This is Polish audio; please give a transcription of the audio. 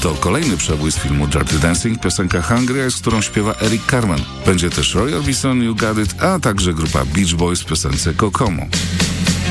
To kolejny przebój z filmu Dirty Dancing, piosenka Hungry Eyes, którą śpiewa Eric Carmen. Będzie też Roy Orbison, You Got It, a także grupa Beach Boys w piosence Kokomo.